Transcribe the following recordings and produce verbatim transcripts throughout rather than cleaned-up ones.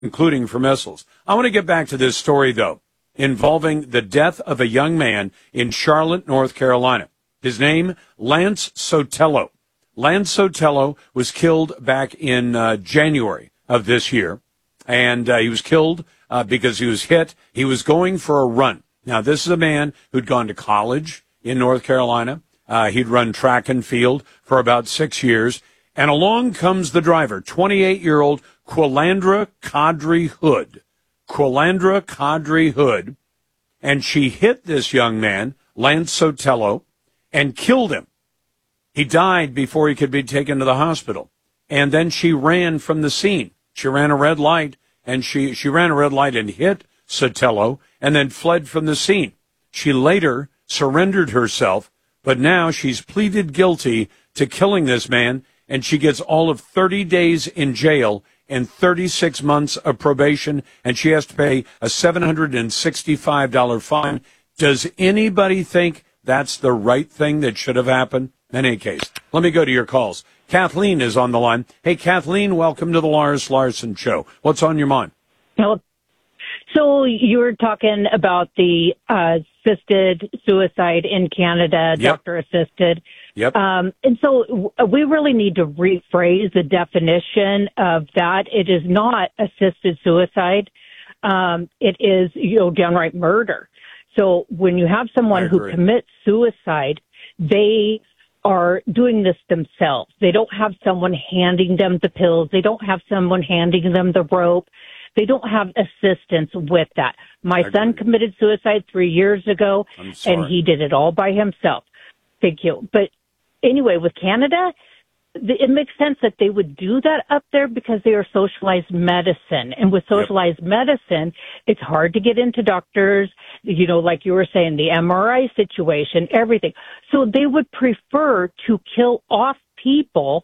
including for missiles. I want to get back to this story, though, involving the death of a young man in Charlotte, North Carolina. His name, Lance Sotelo. Lance Sotelo was killed back in uh, January of this year, and uh, he was killed uh, because he was hit. He was going for a run. Now, this is a man who'd gone to college in North Carolina. Uh, he'd run track and field for about six years. And along comes the driver, twenty-eight-year-old Quilandra Kadri Hood. Quilandra Kadri Hood. And she hit this young man, Lance Sotelo, and killed him. He died before he could be taken to the hospital. And then she ran from the scene. She ran a red light, and she, she ran a red light and hit Sotelo, and then fled from the scene. She later surrendered herself, but now she's pleaded guilty to killing this man, and she gets all of thirty days in jail and thirty-six months of probation, and she has to pay a seven hundred sixty-five dollars fine. Does anybody think that's the right thing that should have happened? In any case, let me go to your calls. Kathleen is on the line. Hey, Kathleen, welcome to the Lars Larson Show. What's on your mind? Well, so you were talking about the uh, assisted suicide in Canada, Yep. doctor-assisted. Yep. Um, and so w- we really need to rephrase the definition of that. It is not assisted suicide. Um, it is, you know, downright murder. So when you have someone who commits suicide, they are doing this themselves. They don't have someone handing them the pills. They don't have someone handing them the rope. They don't have assistance with that. My son committed suicide three years ago, and he did it all by himself. Thank you. But anyway, with Canada, it makes sense that they would do that up there because they are socialized medicine. And with socialized yep. medicine, it's hard to get into doctors, you know, like you were saying, the M R I situation, everything. So they would prefer to kill off people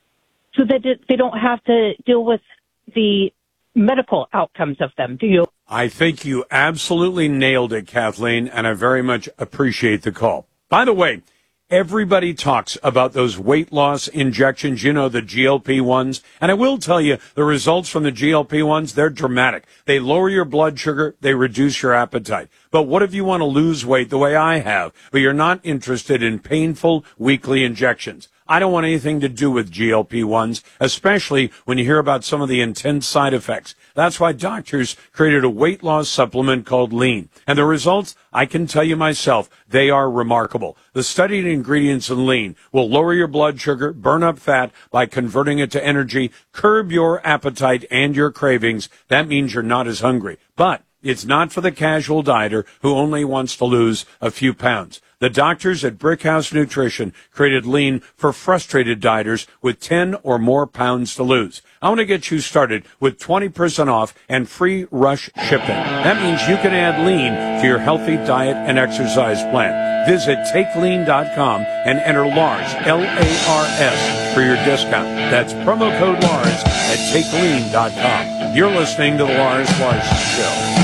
so that they don't have to deal with the medical outcomes of them. Do you? I think you absolutely nailed it, Kathleen, and I very much appreciate the call. By the way, everybody talks about those weight loss injections, you know, the G L P ones. And I will tell you, the results from the G L P ones, they're dramatic. They lower your blood sugar. They reduce your appetite. But what if you want to lose weight the way I have, but you're not interested in painful weekly injections? I don't want anything to do with G L P ones, especially when you hear about some of the intense side effects. That's why doctors created a weight loss supplement called Lean. And the results, I can tell you myself, they are remarkable. The studied ingredients in Lean will lower your blood sugar, burn up fat by converting it to energy, curb your appetite and your cravings. That means you're not as hungry. But it's not for the casual dieter who only wants to lose a few pounds. The doctors at Brickhouse Nutrition created Lean for frustrated dieters with ten or more pounds to lose. I want to get you started with twenty percent off and free rush shipping. That means you can add Lean to your healthy diet and exercise plan. Visit take lean dot com and enter Lars, L A R S, for your discount. That's promo code Lars at take lean dot com. You're listening to the Lars Larson Show.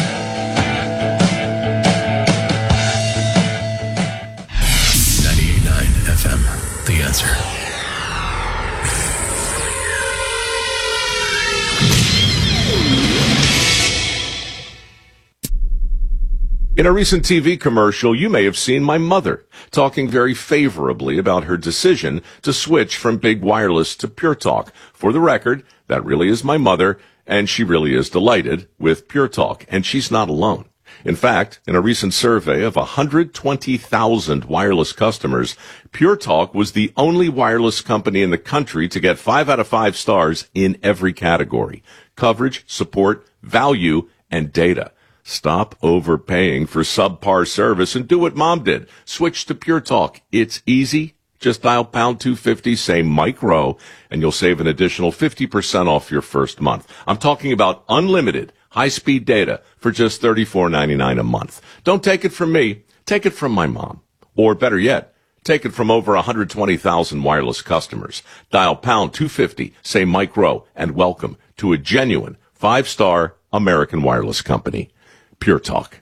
F M, The Answer. In a recent T V commercial, you may have seen my mother talking very favorably about her decision to switch from big wireless to Pure Talk. For the record, that really is my mother, and she really is delighted with Pure Talk, and she's not alone. In fact, in a recent survey of one hundred twenty thousand wireless customers, Pure Talk was the only wireless company in the country to get five out of five stars in every category: coverage, support, value, and data. Stop overpaying for subpar service and do what Mom did. Switch to Pure Talk. It's easy. Just dial pound two fifty, say Mike Rowe, and you'll save an additional fifty percent off your first month. I'm talking about unlimited high-speed data for just thirty-four ninety-nine a month. Don't take it from me. Take it from my mom. Or better yet, take it from over one hundred twenty thousand wireless customers. Dial pound two fifty, say Mike Rowe, and welcome to a genuine five-star American wireless company. Pure Talk.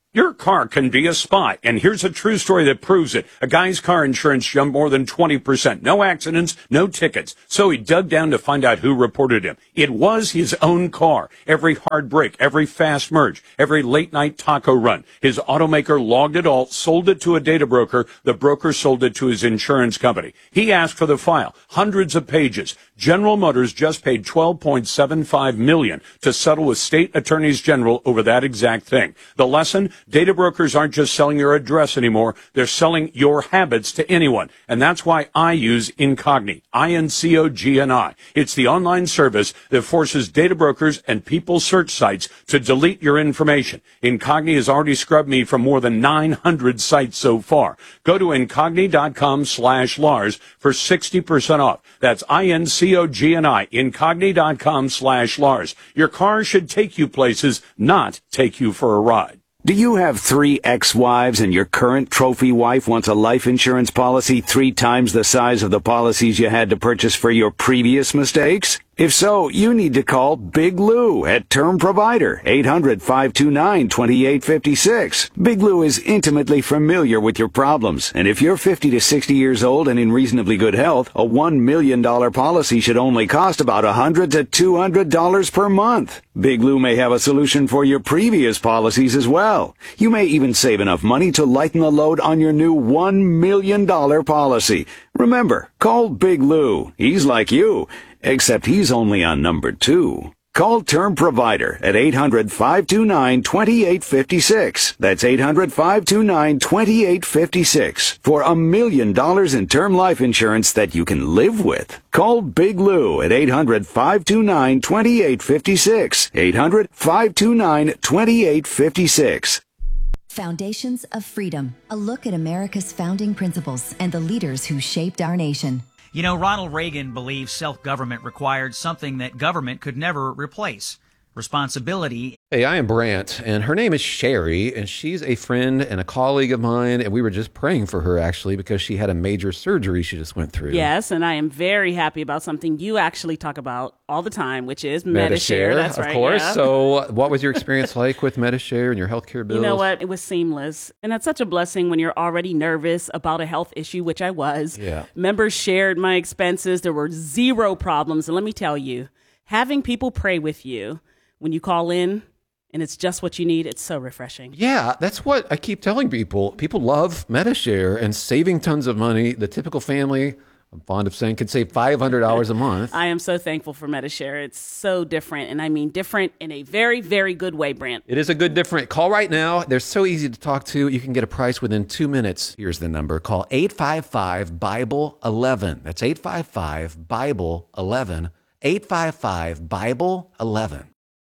Your car can be a spy, and here's a true story that proves it. A guy's car insurance jumped more than twenty percent. No accidents, no tickets. So he dug down to find out who reported him. It was his own car. Every hard break, every fast merge, every late-night taco run. His automaker logged it all, sold it to a data broker. The broker sold it to his insurance company. He asked for the file, hundreds of pages. General Motors just paid twelve point seven five million dollars to settle with state attorneys general over that exact thing. The lesson? Data brokers aren't just selling your address anymore. They're selling your habits to anyone. And that's why I use Incogni, I N C O G N I. It's the online service that forces data brokers and people search sites to delete your information. Incogni has already scrubbed me from more than nine hundred sites so far. Go to Incogni.com slash Lars for sixty percent off. That's I N C O G N I, Incogni.com slash Lars. Your car should take you places, not take you for a ride. Do you have three ex-wives and your current trophy wife wants a life insurance policy three times the size of the policies you had to purchase for your previous mistakes? If so, you need to call Big Lou at Term Provider, eight hundred, five two nine, two eight five six. Big Lou is intimately familiar with your problems, and if you're fifty to sixty years old and in reasonably good health, a one million dollars policy should only cost about one hundred to two hundred dollars per month. Big Lou may have a solution for your previous policies as well. You may even save enough money to lighten the load on your new one million dollars policy. Remember, call Big Lou. He's like you, except he's only on number two. Call Term Provider at eight hundred, five two nine, two eight five six. That's eight hundred, five two nine, two eight five six for a million dollars in term life insurance that you can live with. Call Big Lou at eight hundred, five two nine, two eight five six. eight hundred, five two nine, two eight five six. Foundations of Freedom, a look at America's founding principles and the leaders who shaped our nation. You know, Ronald Reagan believed self-government required something that government could never replace: responsibility. Hey, I am Brant, and her name is Sherry, and she's a friend and a colleague of mine, and we were just praying for her, actually, because she had a major surgery she just went through. Yes, and I am very happy about something you actually talk about all the time, which is Medi-Share. Medi-Share, That's of right, course. yeah. So what was your experience like with Medi-Share and your healthcare bills? You know what? It was seamless. And that's such a blessing when you're already nervous about a health issue, which I was. Yeah. Members shared my expenses. There were zero problems. And let me tell you, having people pray with you when you call in and it's just what you need, it's so refreshing. Yeah, that's what I keep telling people. People love Medi-Share and saving tons of money. The typical family, I'm fond of saying, could save five hundred dollars a month. I am so thankful for Medi-Share. It's so different, and I mean different in a very, very good way, Brant. It is a good different. Call right now. They're so easy to talk to. You can get a price within two minutes. Here's the number. Call eight five five, Bible eleven. That's eight five five, Bible eleven. eight five five, Bible eleven.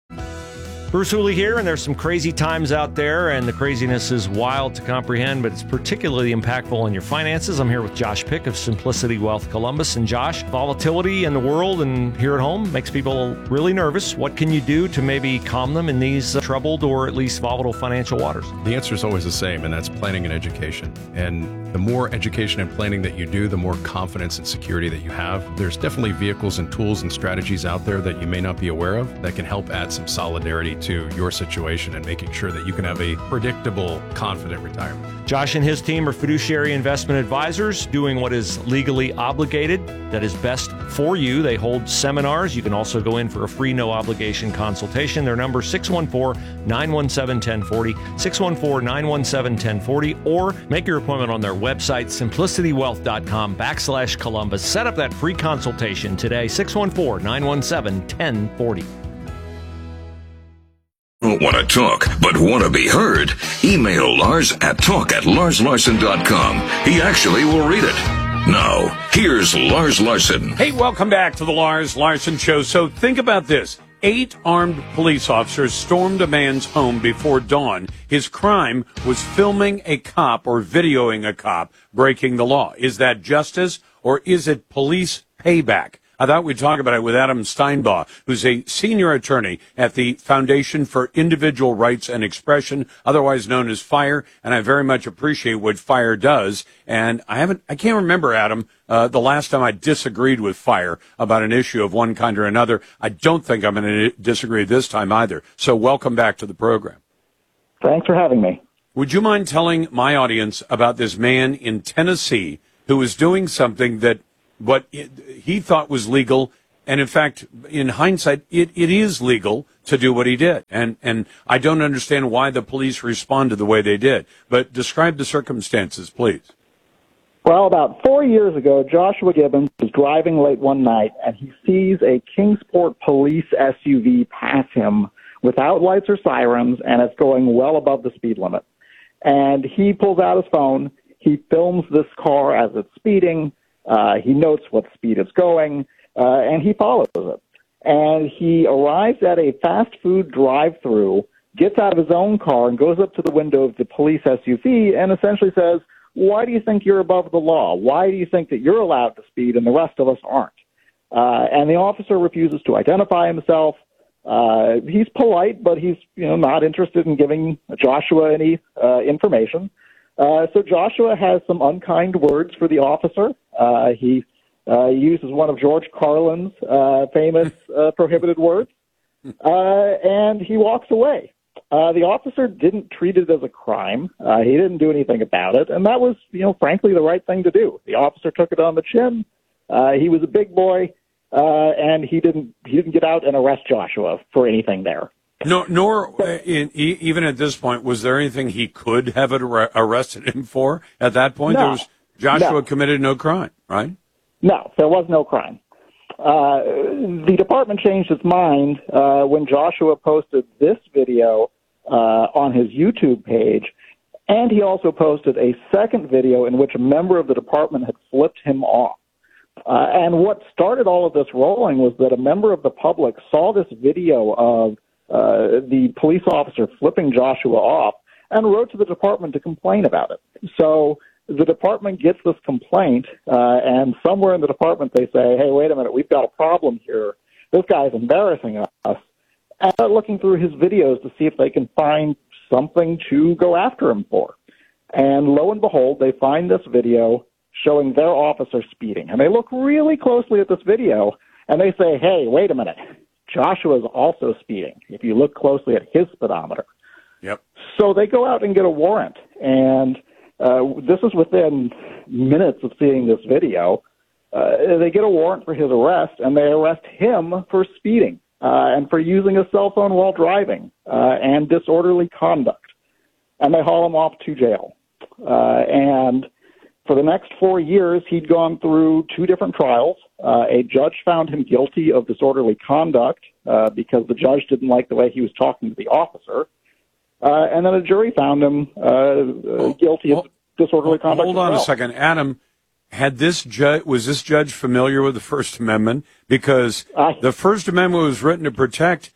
Bruce Hooley here, and there's some crazy times out there, and the craziness is wild to comprehend, but it's particularly impactful on your finances. I'm here with Josh Pick of Simplicity Wealth Columbus. And Josh, volatility in the world and here at home makes people really nervous. What can you do to maybe calm them in these uh, troubled or at least volatile financial waters? The answer is always the same, and that's planning and education. And the more education and planning that you do, the more confidence and security that you have. There's definitely vehicles and tools and strategies out there that you may not be aware of that can help add some solidarity to your situation and making sure that you can have a predictable, confident retirement. Josh and his team are fiduciary investment advisors doing what is legally obligated, that is best for you. They hold seminars. You can also go in for a free, no obligation consultation. Their number six one four, nine one seven, one zero four zero, six one four, nine one seven, one zero four zero, or make your appointment on their website, simplicitywealth.com backslash Columbus. Set up that free consultation today, six one four, nine one seven, one zero four zero. Don't want to talk, but want to be heard? Email Lars at talk at lars larson dot com. He actually will read it. Now, here's Lars Larson. Hey, welcome back to the Lars Larson Show. So think about this. Eight armed police officers stormed a man's home before dawn. His crime was filming a cop or videoing a cop breaking the law. Is that justice, or is it police payback? I thought we'd talk about it with Adam Steinbaugh, who's a senior attorney at the Foundation for Individual Rights and Expression, otherwise known as FIRE, and I very much appreciate what FIRE does. And I haven't, I can't remember, Adam, uh, the last time I disagreed with FIRE about an issue of one kind or another. I don't think I'm going to disagree this time either. So welcome back to the program. Thanks for having me. would you mind telling my audience about this man in Tennessee who was doing something that what he thought was legal, and in fact, in hindsight, it, it is legal to do what he did. And, and I don't understand why the police responded the way they did. But describe the circumstances, please. Well, about four years ago, Joshua Gibbons was driving late one night, and he sees a Kingsport police S U V pass him without lights or sirens, and it's going well above the speed limit. And he pulls out his phone. He films this car as it's speeding. Uh, he notes what speed it's going, uh, and he follows it. And he arrives at a fast food drive-through, gets out of his own car, and goes up to the window of the police S U V and essentially says, "Why do you think you're above the law? Why do you think that you're allowed to speed and the rest of us aren't?" Uh, and the officer refuses to identify himself. Uh, he's polite, but he's, you know, not interested in giving Joshua any uh, information. Uh, so Joshua has some unkind words for the officer. Uh, he uh, uses one of George Carlin's uh, famous uh, prohibited words, uh, and he walks away. Uh, the officer didn't treat it as a crime. Uh, he didn't do anything about it, and that was, you know, frankly, the right thing to do. The officer took it on the chin. Uh, he was a big boy, uh, and he didn't he didn't get out and arrest Joshua for anything there. No, nor uh, in, e- even at this point was there anything he could have ar- arrested him for. At that point, No. there was Joshua No. committed no crime, right? No, there was no crime. Uh, the department changed its mind uh, when Joshua posted this video uh, on his YouTube page, and he also posted a second video in which a member of the department had flipped him off. Uh, and what started all of this rolling was that a member of the public saw this video of uh, the police officer flipping Joshua off and wrote to the department to complain about it. So the department gets this complaint, uh, and somewhere in the department they say, "Hey, wait a minute, we've got a problem here. This guy's embarrassing us." And they're looking through his videos to see if they can find something to go after him for. And lo and behold, they find this video showing their officer speeding. And they look really closely at this video, and they say, "Hey, wait a minute. Joshua's also speeding, if you look closely at his speedometer." Yep. So they go out and get a warrant, and uh, this is within minutes of seeing this video. Uh, they get a warrant for his arrest, and they arrest him for speeding uh, and for using a cell phone while driving uh, and disorderly conduct. And they haul him off to jail. Uh, and for the next four years, he'd gone through two different trials. Uh, a judge found him guilty of disorderly conduct uh, because the judge didn't like the way he was talking to the officer. Uh, and then a jury found him uh, uh, guilty of disorderly conduct. Hold on as well. a second, Adam. Had this judge was this judge familiar with the First Amendment? Because Uh, the First Amendment was written to protect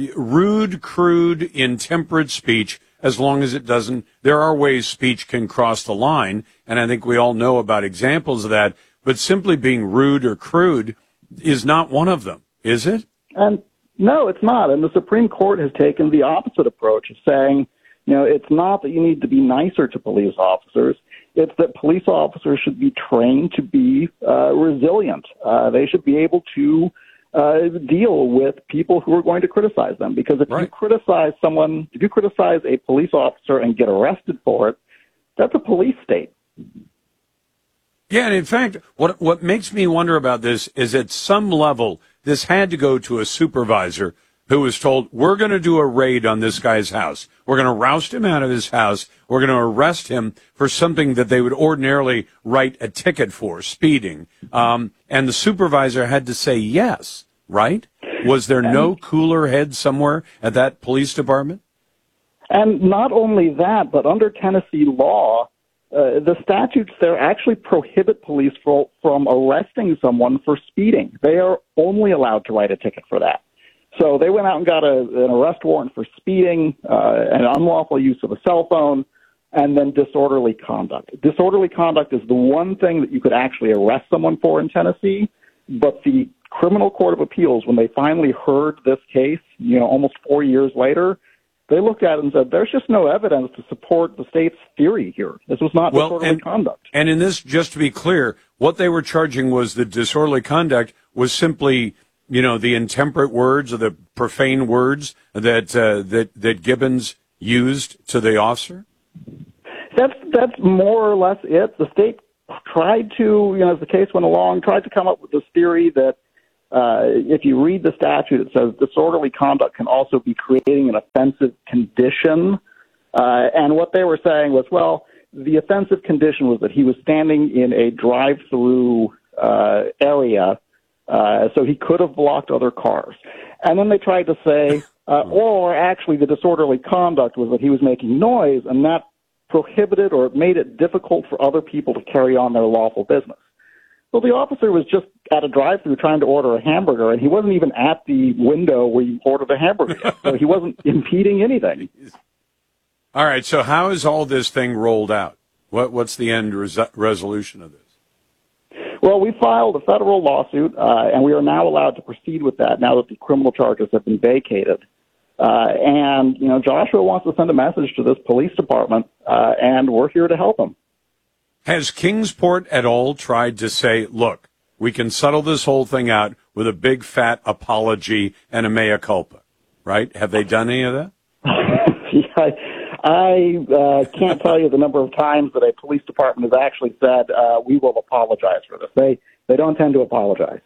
rude, crude, intemperate speech. As long as it doesn't, there are ways speech can cross the line, and I think we all know about examples of that. But simply being rude or crude is not one of them, is it? And no, it's not. And the Supreme Court has taken the opposite approach of saying, you know, it's not that you need to be nicer to police officers. It's that police officers should be trained to be uh, resilient. Uh, they should be able to uh, deal with people who are going to criticize them. Because if Right. you criticize someone, if you criticize a police officer and get arrested for it, that's a police state. Yeah, and in fact, what what makes me wonder about this is at some level, this had to go to a supervisor who was told, we're going to do a raid on this guy's house. We're going to roust him out of his house. We're going to arrest him for something that they would ordinarily write a ticket for, speeding. Um, and the supervisor had to say yes, right? Was there no cooler head somewhere at that police department? And not only that, but under Tennessee law, uh, the statutes there actually prohibit police for, from arresting someone for speeding. They are only allowed to write a ticket for that. So they went out and got a, an arrest warrant for speeding, uh, an unlawful use of a cell phone, and then disorderly conduct. Disorderly conduct is the one thing that you could actually arrest someone for in Tennessee, but the Criminal Court of Appeals, when they finally heard this case, you know, almost four years later, they looked at it and said, there's just no evidence to support the state's theory here. This was not Well, disorderly and- conduct. And in this, just to be clear, what they were charging was the disorderly conduct was simply, you know, the intemperate words or the profane words that uh, that that Gibbons used to the officer? That's that's more or less it. The state tried to, you know, as the case went along, tried to come up with this theory that uh, if you read the statute, it says disorderly conduct can also be creating an offensive condition. Uh, and what they were saying was, well, the offensive condition was that he was standing in a drive-through uh, area, uh, so he could have blocked other cars. And then they tried to say, uh, or actually the disorderly conduct was that he was making noise, and that prohibited or made it difficult for other people to carry on their lawful business. Well, the officer was just at a drive-thru trying to order a hamburger, and he wasn't even at the window where you ordered a hamburger. So he wasn't impeding anything. All right, so how is all this thing rolled out? What, what's the end res- resolution of this? Well, we filed a federal lawsuit, uh, and we are now allowed to proceed with that now that the criminal charges have been vacated. Uh, and, you know, Joshua wants to send a message to this police department, uh, and we're here to help him. Has Kingsport at all tried to say, look, we can settle this whole thing out with a big fat apology and a mea culpa, right? Have they done any of that? yeah, I uh, can't tell you the number of times that a police department has actually said, uh, we will apologize for this. They they don't tend to apologize.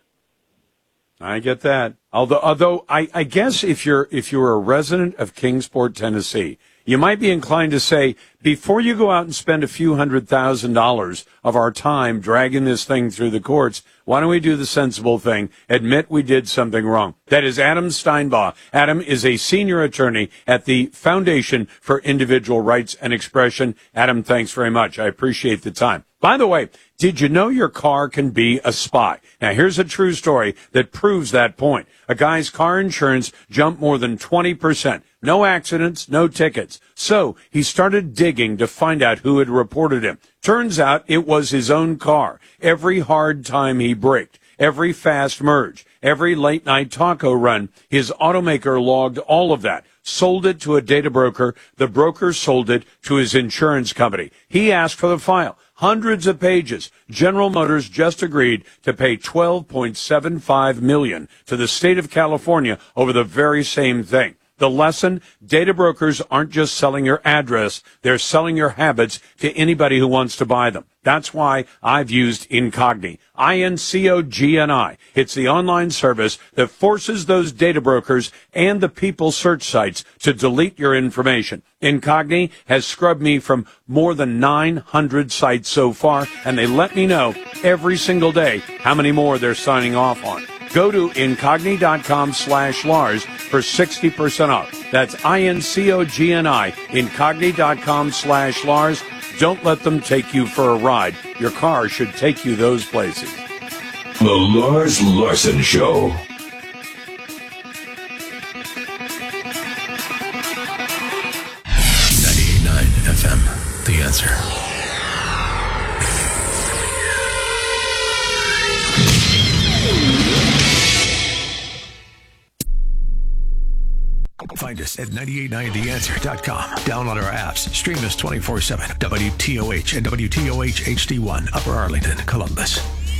I get that. Although, although I, I guess if you're if you're a resident of Kingsport, Tennessee, you might be inclined to say, before you go out and spend a few hundred thousand dollars of our time dragging this thing through the courts, why don't we do the sensible thing, admit we did something wrong? That is Adam Steinbaugh. Adam is a senior attorney at the Foundation for Individual Rights and Expression. Adam, thanks very much. I appreciate the time. By the way, did you know your car can be a spy? Now, here's a true story that proves that point. A guy's car insurance jumped more than twenty percent. No accidents, no tickets. So he started digging to find out who had reported him. Turns out it was his own car. Every hard time he braked, every fast merge, every late night taco run, his automaker logged all of that, sold it to a data broker. The broker sold it to his insurance company. He asked for the file. Hundreds of pages. General Motors just agreed to pay twelve point seven five million dollars to the state of California over the very same thing. The lesson, data brokers aren't just selling your address, they're selling your habits to anybody who wants to buy them. That's why I've used Incogni, I N C O G N I. It's the online service that forces those data brokers and the people search sites to delete your information. Incogni has scrubbed me from more than nine hundred sites so far, and they let me know every single day how many more they're signing off on. Go to Incogni.com slash Lars for sixty percent off. That's I N C O G N I, Incogni.com slash Lars. Don't let them take you for a ride. Your car should take you those places. The Lars Larson Show. ninety-eight point nine F M, The Answer. Find us at nine eight nine the answer dot com. Download our apps. Stream us twenty-four seven. W T O H and W T O H H D one, Upper Arlington, Columbus.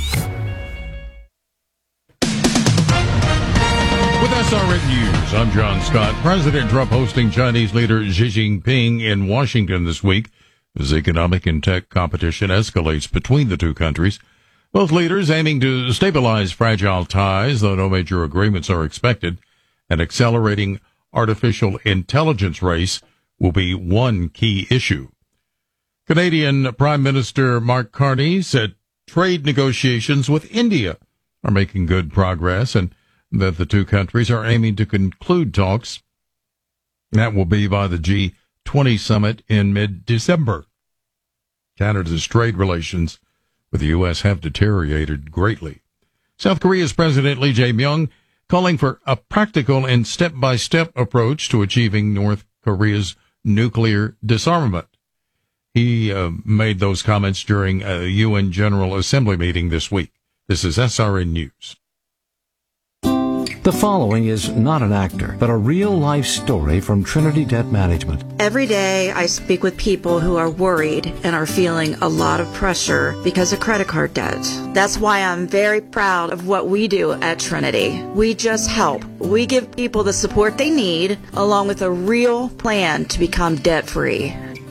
With S R N News, I'm John Scott. President Trump hosting Chinese leader Xi Jinping in Washington this week as economic and tech competition escalates between the two countries. Both leaders aiming to stabilize fragile ties, though no major agreements are expected. An accelerating artificial intelligence race will be one key issue. Canadian Prime Minister Mark Carney said trade negotiations with India are making good progress and that the two countries are aiming to conclude talks. That will be by the G twenty summit in mid-December. Canada's trade relations with the U S have deteriorated greatly. South Korea's President Lee Jae-myung calling for a practical and step-by-step approach to achieving North Korea's nuclear disarmament. He uh, made those comments during a U N General Assembly meeting this week. This is S R N News. The following is not an actor, but a real-life story from Trinity Debt Management. Every day I speak with people who are worried and are feeling a lot of pressure because of credit card debt. That's why I'm very proud of what we do at Trinity. We just help. We give people the support they need along with a real plan to become debt-free.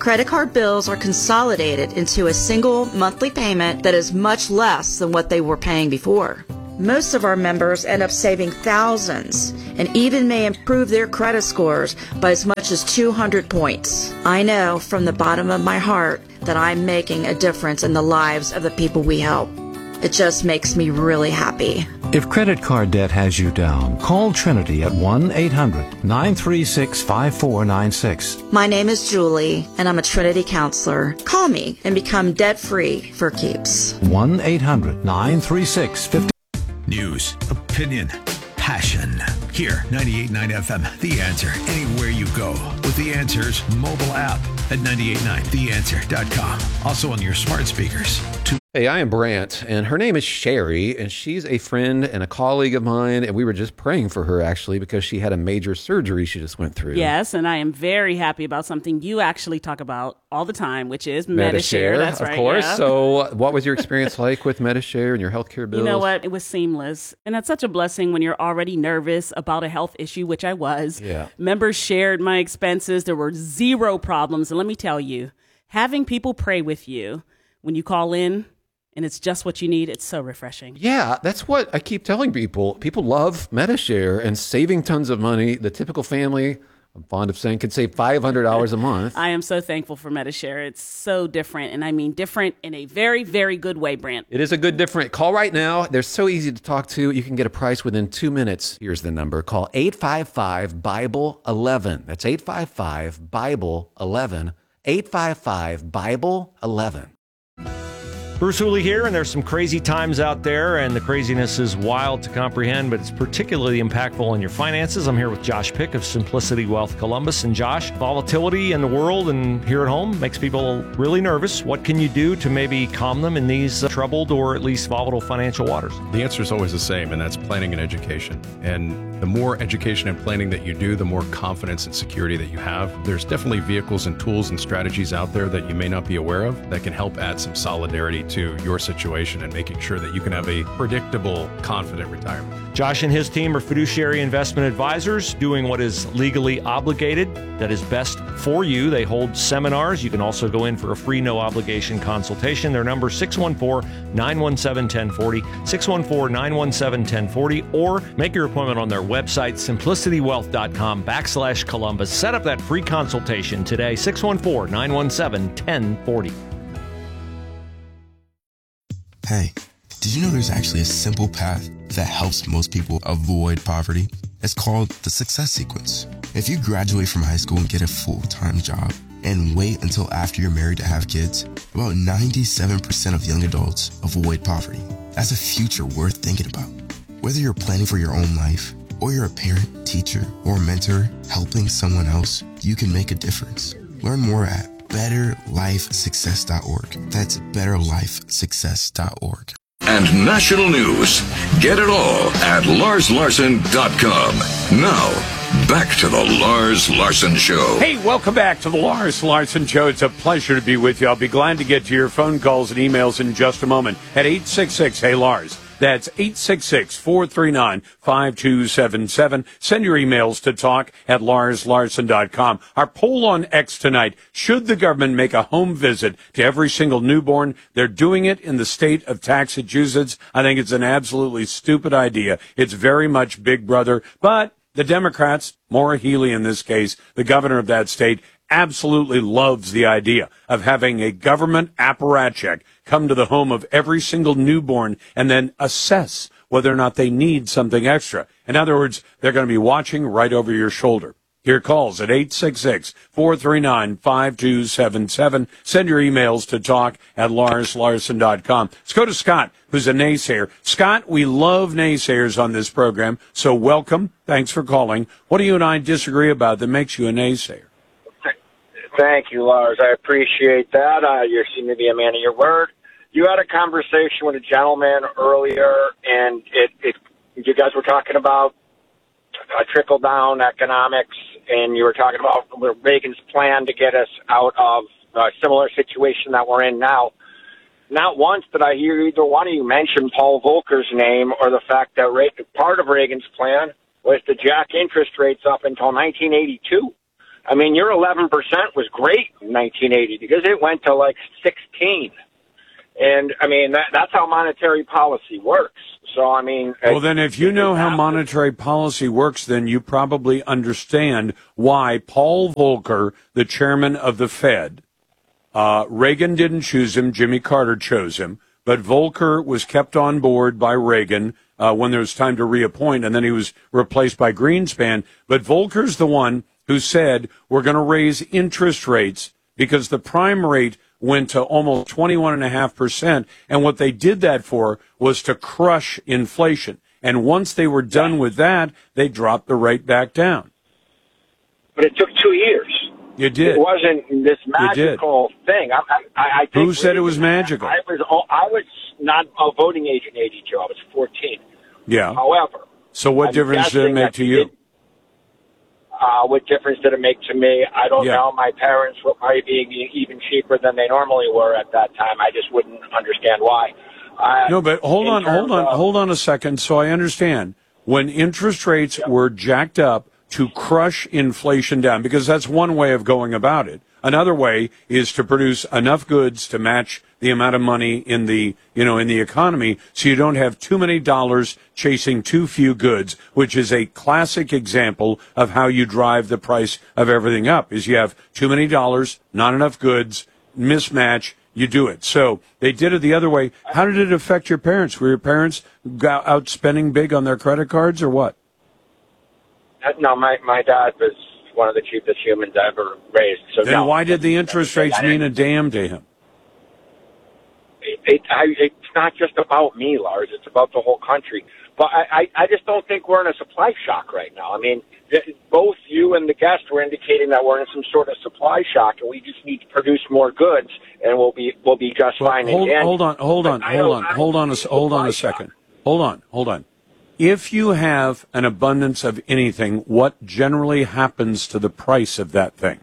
Credit card bills are consolidated into a single monthly payment that is much less than what they were paying before. Most of our members end up saving thousands and even may improve their credit scores by as much as two hundred points. I know from the bottom of my heart that I'm making a difference in the lives of the people we help. It just makes me really happy. If credit card debt has you down, call Trinity at one eight hundred nine three six five four nine six. My name is Julie, and I'm a Trinity counselor. Call me and become debt-free for keeps. one eight hundred nine three six five four. News, opinion, passion. Here, ninety-eight point nine F M, The Answer. Anywhere you go with The Answer's mobile app at ninety-eight point nine the answer dot com. Also on your smart speakers. Hey, I am Brant, and her name is Sherry, and she's a friend and a colleague of mine, and we were just praying for her, actually, because she had a major surgery she just went through. Yes, and I am very happy about something you actually talk about all the time, which is Medi-Share. That's of right, course. yeah. So what was your experience like with Medi-Share and your healthcare bills? You know what? It was seamless. And that's such a blessing when you're already nervous about a health issue, which I was. Yeah. Members shared my expenses. There were zero problems. And let me tell you, having people pray with you when you call in, and it's just what you need, it's so refreshing. Yeah, that's what I keep telling people. People love Medi-Share and saving tons of money. The typical family, I'm fond of saying, could save five hundred dollars a month. I am so thankful for Medi-Share. It's so different, and I mean different in a very, very good way, Brant. It is a good different. Call right now. They're so easy to talk to. You can get a price within two minutes. Here's the number. Call eight five five Bible eleven. That's eight five five Bible eleven. eight five five Bible eleven. Bruce Hooley here, and there's some crazy times out there, and the craziness is wild to comprehend, but it's particularly impactful on your finances. I'm here with Josh Pick of Simplicity Wealth Columbus. And Josh, volatility in the world and here at home makes people really nervous. What can you do to maybe calm them in these uh, troubled or at least volatile financial waters? The answer is always the same, and that's planning and education. And the more education and planning that you do, the more confidence and security that you have. There's definitely vehicles and tools and strategies out there that you may not be aware of that can help add some solidarity to your situation and making sure that you can have a predictable, confident retirement. Josh and his team are fiduciary investment advisors doing what is legally obligated, that is best for you. They hold seminars. You can also go in for a free, no obligation consultation. Their number is six one four, nine one seven, one oh four oh, six one four, nine one seven, one oh four oh, or make your appointment on their website, simplicity wealth dot com backslash Columbus. Set up that free consultation today, six one four, nine one seven, one oh four oh. Hey, did you know there's actually a simple path that helps most people avoid poverty? It's called the Success Sequence. If you graduate from high school and get a full-time job and wait until after you're married to have kids, about ninety-seven percent of young adults avoid poverty. That's a future worth thinking about. Whether you're planning for your own life, or you're a parent, teacher, or mentor helping someone else, you can make a difference. Learn more at better life success dot org. That's better life success dot org. And national news. Get it all at lars larson dot com. Now, back to the Lars Larson Show. Hey, welcome back to the Lars Larson Show. It's a pleasure to be with you. I'll be glad to get to your phone calls and emails in just a moment at eight six six, hey Lars. That's eight six six, four three nine, five two seven seven. Send your emails to talk at lars larson dot com. Our poll on X tonight, should the government make a home visit to every single newborn? They're doing it in the state of Massachusetts. I think it's an absolutely stupid idea. It's very much Big Brother, but the Democrats, Maura Healey in this case, the governor of that state, absolutely loves the idea of having a government apparatchik come to the home of every single newborn and then assess whether or not they need something extra. In other words, they're going to be watching right over your shoulder. Your calls at eight six six, four three nine, five two seven seven. Send your emails to talk at lars larson dot com. Let's go to Scott, who's a naysayer. Scott, we love naysayers on this program, so welcome. Thanks for calling. What do you and I disagree about that makes you a naysayer? Thank you, Lars. I appreciate that. Uh, you seem to be a man of your word. You had a conversation with a gentleman earlier, and it, it you guys were talking about uh, trickle-down economics, and you were talking about Reagan's plan to get us out of a similar situation that we're in now. Not once did I hear either one of you mention Paul Volcker's name or the fact that Re- part of Reagan's plan was to jack interest rates up until nineteen eighty-two. I mean, your eleven percent was great in nineteen eighty because it went to like sixteen. And, I mean, that, that's how monetary policy works. So, I mean... Well, then if you know how monetary policy works, then you probably understand why Paul Volcker, the chairman of the Fed, uh, Reagan didn't choose him, Jimmy Carter chose him, but Volcker was kept on board by Reagan uh, when there was time to reappoint, and then he was replaced by Greenspan. But Volcker's the one who said, we're going to raise interest rates because the prime rate went to almost twenty-one point five percent, and what they did that for was to crush inflation. And once they were done with that, they dropped the rate back down. But it took two years. You did. It wasn't this magical thing. I, I, I think Who said it was magical? I was, I was not a voting age in eighty-two. I was fourteen. Yeah. However. So what I'm difference did it guessing make that to you? Uh, what difference did it make to me? I don't Yeah. know. My parents were probably being even cheaper than they normally were at that time. I just wouldn't understand why. Uh, No, but hold in on, hold terms on, of- hold on a second so I understand. When interest rates were jacked up to crush inflation down, because that's one way of going about it. Another way is to produce enough goods to match the amount of money in the, you know, in the economy so you don't have too many dollars chasing too few goods, which is a classic example of how you drive the price of everything up, is you have too many dollars, not enough goods, mismatch, you do it. So they did it the other way. How did it affect your parents? Were your parents go- out spending big on their credit cards or what? Uh, No, my, my dad was one of the cheapest humans I ever raised. So Then no, why did the interest rates I mean didn't- a damn to him? It, it, I, it's not just about me, Lars. It's about the whole country. But I, I, I just don't think we're in a supply shock right now. I mean, th- both you and the guest were indicating that we're in some sort of supply shock, and we just need to produce more goods, and we'll be we'll be just Well, fine. hold, in the end. hold on, hold on, But I hold don't- on, I don't hold on, a, think s- hold on a supply shock. second. Hold on, hold on. If you have an abundance of anything, what generally happens to the price of that thing?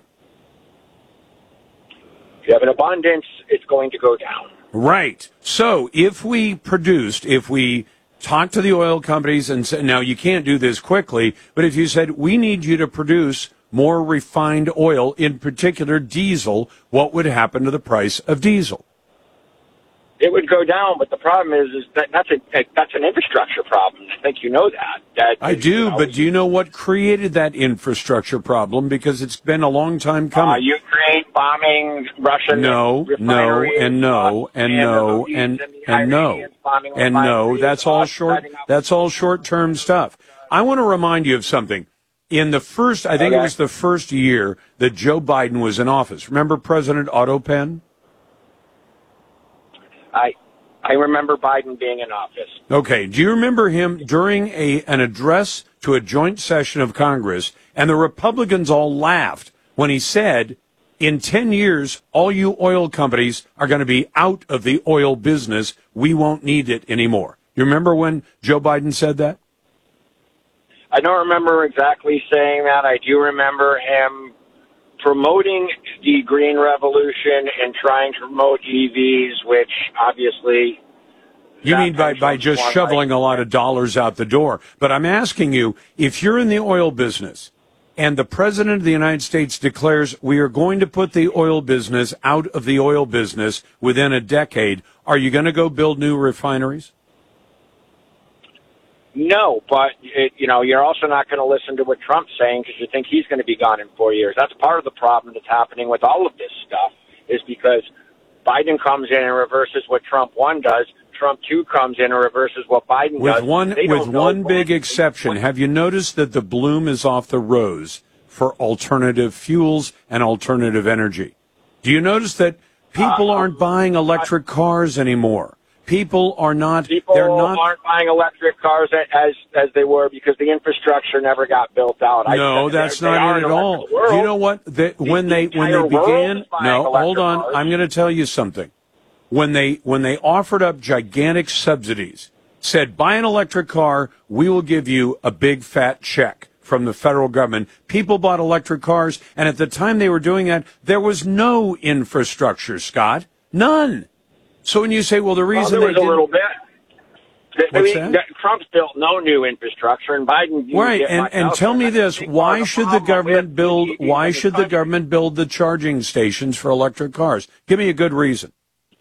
If you have an abundance, it's going to go down. Right. So if we produced, if we talked to the oil companies and said, now you can't do this quickly, but if you said, we need you to produce more refined oil, in particular diesel, what would happen to the price of diesel? It would go down, but the problem is, is that that's a that's an infrastructure problem. I think you know that. That I do, but do you know what created that infrastructure problem? Because it's been a long time uh, coming. Ukraine bombing Russian No, no, refineries, and no, uh, and the no, Houthis and the and no, Iranians bombing and no. refineries, That's all uh, short. setting up- That's all short-term stuff. I want to remind you of something. In the first, I think it Okay. was the first year that Joe Biden was in office. Remember President Otto Penn? I I remember Biden being in office. Okay. Do you remember him during a an address to a joint session of Congress, and the Republicans all laughed when he said, in ten years, all you oil companies are going to be out of the oil business. We won't need it anymore. You remember when Joe Biden said that? I don't remember exactly saying that. I do remember him promoting the green revolution and trying to promote E Vs, which obviously... You mean by, by just one shoveling a lot of dollars out the door. But I'm asking you, if you're in the oil business and the President of the United States declares we are going to put the oil business out of the oil business within a decade, are you going to go build new refineries? No, but, it, you know, you're also not going to listen to what Trump's saying because you think he's going to be gone in four years. That's part of the problem that's happening with all of this stuff is because Biden comes in and reverses what Trump one does. Trump two comes in and reverses what Biden With does. one, They with don't know one what- big exception, have you noticed that the bloom is off the rose for alternative fuels and alternative energy? Do you notice that people Uh, aren't buying electric cars anymore? People are not, People they're not. aren't buying electric cars as as they were because the infrastructure never got built out. No, I, that's they- they not are it at an all. electric world. Do you know what? They, when they when they entire world began, is buying no, hold electric on. cars. I'm going to tell you something. When they when they offered up gigantic subsidies, said buy an electric car, we will give you a big fat check from the federal government. People bought electric cars, and at the time they were doing that, there was no infrastructure, Scott, none. So when you say, well, the Well, reason there they was a didn't, little bit. What's I mean, that? Trump's built no new infrastructure, and Biden. You Right, get and, much and else. tell me That's a this, big part why of the should the problem government with build, the- why the should the country. government build the charging stations for electric cars? Give me a good reason.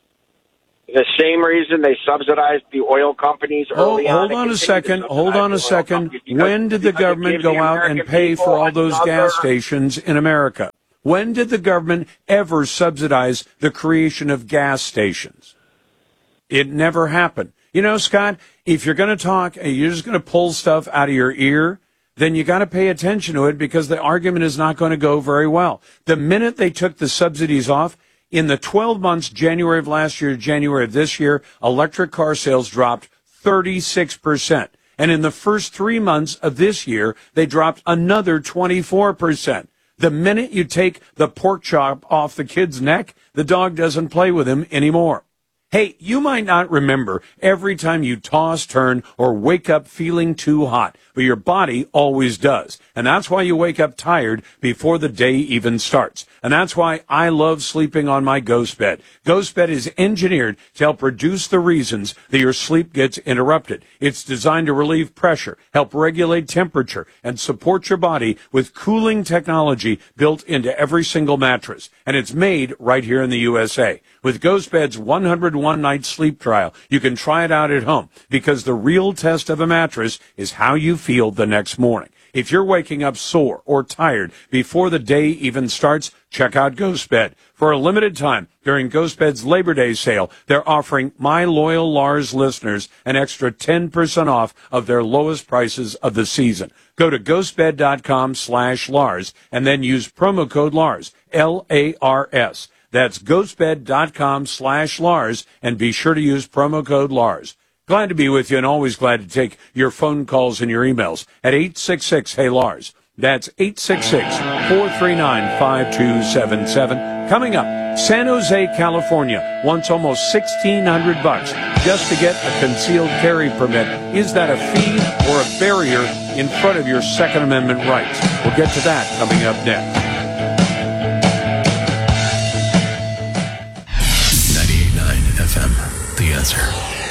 The same reason they subsidized the oil companies Oh, early hold on. on and a continue to second, hold subsidize on the a oil second. companies because- When did the because it government gives go the out and American pay for people all those another- gas stations in America? When did the government ever subsidize the creation of gas stations? It never happened. You know, Scott, if you're going to talk and you're just going to pull stuff out of your ear, then you got to pay attention to it because the argument is not going to go very well. The minute they took the subsidies off, in the twelve months, January of last year, January of this year, electric car sales dropped thirty-six percent. And in the first three months of this year, they dropped another twenty-four percent. The minute you take the pork chop off the kid's neck, the dog doesn't play with him anymore. Hey, you might not remember every time you toss, turn, or wake up feeling too hot, but your body always does. And that's why you wake up tired before the day even starts. And that's why I love sleeping on my Ghost Bed. Ghost Bed is engineered to help reduce the reasons that your sleep gets interrupted. It's designed to relieve pressure, help regulate temperature, and support your body with cooling technology built into every single mattress. And it's made right here in the U S A. With Ghost Bed's one hundred one night sleep trial, you can try it out at home because the real test of a mattress is how you feel the next morning. If you're waking up sore or tired before the day even starts, check out Ghost Bed. For a limited time during Ghost Bed's Labor Day sale, they're offering my loyal Lars listeners an extra ten percent off of their lowest prices of the season. Go to ghostbed.com slash Lars and then use promo code Lars, L A R S. That's ghostbed.com slash Lars, and be sure to use promo code Lars. Glad to be with you and always glad to take your phone calls and your emails at eight six six, hey Lars. That's eight six six, four three nine, five two seven seven. Coming up, San Jose, California wants almost sixteen hundred bucks just to get a concealed carry permit. Is that a fee or a barrier in front of your Second Amendment rights? We'll get to that coming up next. ninety-eight point nine F M, The Answer.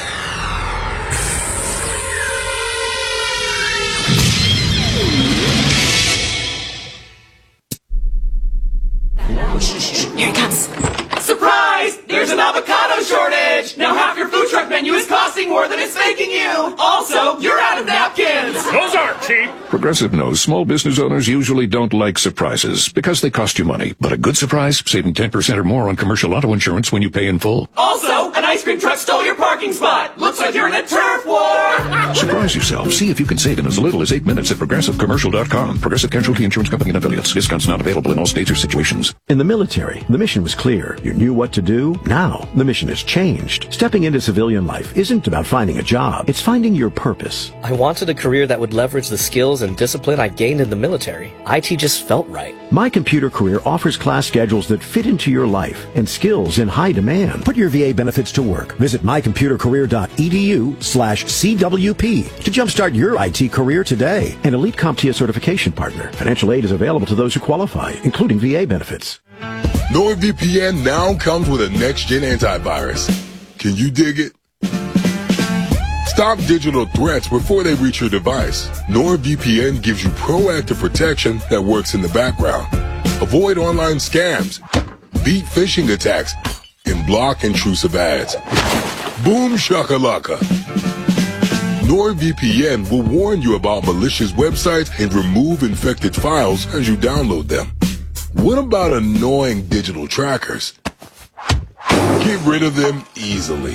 Here it comes. Surprise! There's an avocado shortage! Now half your food truck menu is costing more than it's making you! Also, you're out of napkins! Those aren't cheap! Progressive knows small business owners usually don't like surprises because they cost you money. But a good surprise, saving ten percent or more on commercial auto insurance when you pay in full. Also, an ice cream truck stole your parking spot! Looks like you're in a turf war! Surprise yourself. See if you can save in as little as eight minutes at progressive commercial dot com. Progressive Casualty Insurance Company and affiliates. Discounts not available in all states or situations. In the military, the mission was clear. You knew what to do. Now, the mission has changed. Stepping into civilian life isn't about finding a job. It's finding your purpose. I wanted a career that would leverage the skills and discipline I gained in the military. I T just felt right. My Computer Career offers class schedules that fit into your life and skills in high demand. Put your V A benefits to work. Visit my computer career dot e d u slash C W P to jumpstart your I T career today. An Elite CompTIA certification partner. Financial aid is available to those who qualify, including V A benefits. NordVPN now comes with a next-gen antivirus. Can you dig it? Stop digital threats before they reach your device. NordVPN gives you proactive protection that works in the background. Avoid online scams, beat phishing attacks, and block intrusive ads. Boom shakalaka. NordVPN will warn you about malicious websites and remove infected files as you download them. What about annoying digital trackers? Get rid of them easily.